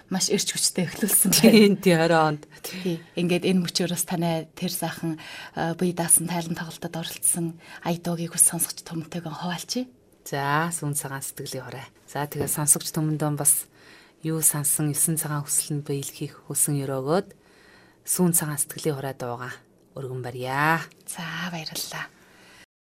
маш эрч хүчтэй эхлүүлсэн Тийм ороонд. тий. Ингээд энэ мөчөөс танай тэр сайхан бие даасан тайлан тоглолтод оролцсон Айдогийн хүс сонсогч түмэнтэйг хуваалцъя. За сүүн цагаан сэтгэлийн хорой. За тэгээ сонсогч түмэндөө бас юу сансан 9 цагаан хүсэл нь биелхийг хүсэн өрөөгөөд сүүн цагаан сэтгэлийн хорой дууга өргөн барья. За баярлалаа.